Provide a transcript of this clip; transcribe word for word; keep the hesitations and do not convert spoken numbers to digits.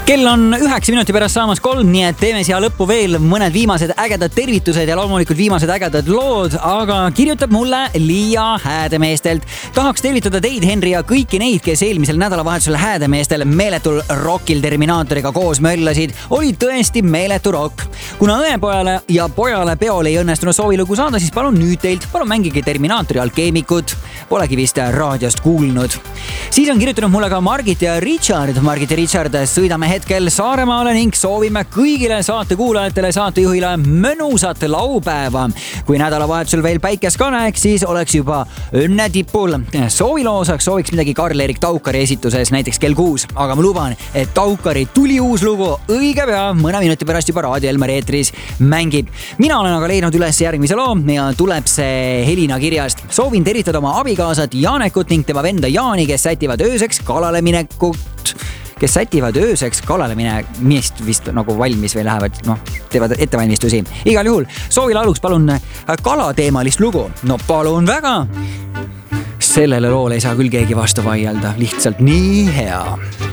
Kell on üheksa minuti pärast saamas kolm, nii et teeme siia lõppu veel mõned viimased ägedad tervitused ja loomulikult viimased ägedad lood, aga kirjutab mulle Liia Häädemeestelt. Tahaks tervitada teid, Henri, ja kõiki neid, kes eelmisel nädalavahetusel Häädemeestel meeletul rockil Terminaatoriga koos möllasid. Oli tõesti meeletu rock. Kuna õepojale ja pojale peole ei õnnestunud soovilugu saada, siis palun nüüd teilt, palun mängige Terminaatori Alkeemikut. Polegi vist raadiost kuulnud. Siis on kirjutanud mulle ka Margit ja Richard. Margit ja Richard, sõidame hetkel Saaremaale ning soovime kõigile saate kuulajatele, saatejuhile mõnusat laupäeva. Kui nädalavahetusel veel päikes ka näeks, siis oleks juba õnne tipul. Sooviloosaks sooviks midagi Karl-Erik Taukari esituses, näiteks kell kuus. Aga ma luban, et Taukari tuli uus lugu õige pea, mõne minuti pärast juba Raadio Elmar eetris mängib. Mina olen aga leidnud üles järgmise loo ja tuleb see Helina kirjast. Soovin tervitada oma abikaasat Janekut ning tema venda Jaani, kes sätivad ööseks kalale minekut, kes sätivad ööseks kalale minemist vist nagu valmis või lähevad, noh, teevad ettevalmistusi. Igal juhul soovile aluks palun kalateemalist lugu. No palun väga. Sellele loole ei saa küll keegi vastu vaielda. Lihtsalt nii hea.